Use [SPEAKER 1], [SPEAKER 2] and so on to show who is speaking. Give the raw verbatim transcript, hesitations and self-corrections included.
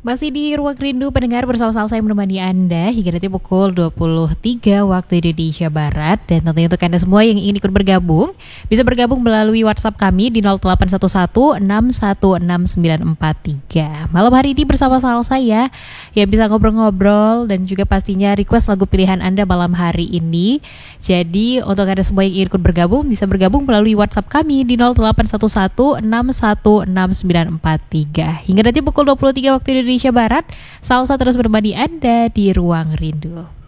[SPEAKER 1] Masih di Ruang Rindu pendengar bersama saya menemani Anda hingga nanti pukul dua puluh tiga waktu Indonesia Barat. Dan tentunya untuk Anda semua yang ingin ikut bergabung, bisa bergabung melalui WhatsApp kami di nol delapan satu satu enam satu enam sembilan empat tiga. Malam hari ini bersama saya yang bisa ngobrol-ngobrol dan juga pastinya request lagu pilihan Anda malam hari ini. Jadi untuk Anda semua yang ingin ikut bergabung, bisa bergabung melalui WhatsApp kami di nol delapan satu satu enam satu enam sembilan empat tiga. Hingga nanti pukul dua puluh tiga waktu Indonesia Barat, Salsa terus menemani Anda di Ruang Rindu.